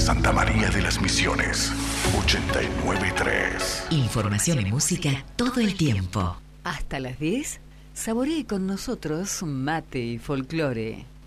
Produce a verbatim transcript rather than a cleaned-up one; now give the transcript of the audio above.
Santa María de las Misiones, ochenta y nueve punto tres. Información y música todo el tiempo. Hasta las diez, saboree con nosotros mate y folclore.